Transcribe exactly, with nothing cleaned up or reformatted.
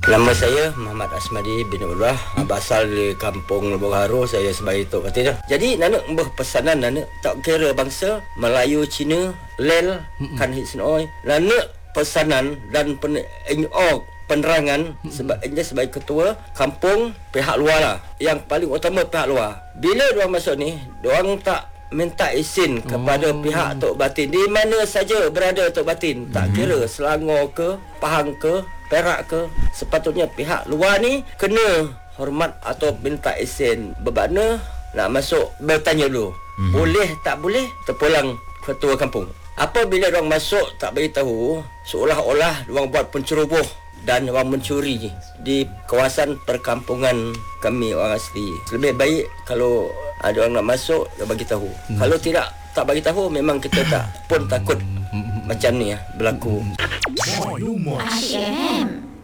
Nama saya Muhammad Asmadi bin Ullah, berasal dari kampung Lubuk Haru. Saya sebagai Tok Katil. Jadi nana mbah pesanan nana tak kira bangsa Melayu, Cina, Lel, kan hisnoi. Nana pesanan dan pen oh, penerangan sebab dia sebagai ketua kampung pihak luar lah. Yang paling utama pihak luar. Bila diorang masuk ni, diorang tak minta izin kepada oh. pihak Tok Batin di mana saja berada Tok Batin, tak kira Selangor ke, Pahang ke, Perak ke, sepatutnya pihak luar ni kena hormat atau minta izin. Bermakna nak masuk bertanya dulu, mm-hmm. boleh tak boleh, terpulang ketua kampung. Apabila orang masuk tak beritahu, seolah-olah orang buat penceroboh dan orang mencuri di kawasan perkampungan kami orang asli. Lebih baik kalau ada orang nak masuk, dia bagi tahu. Hmm. Kalau tidak tak bagi tahu, memang kita tak pun takut macam ni ya berlaku. Asyik